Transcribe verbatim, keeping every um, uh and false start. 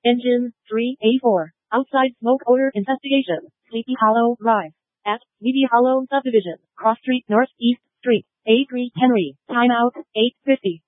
Engine three A four. Outside smoke odor investigation. Sleepy Hollow Drive. At Sleepy Hollow Subdivision. Cross Street Northeast Street. A three Henry. Timeout eight fifty.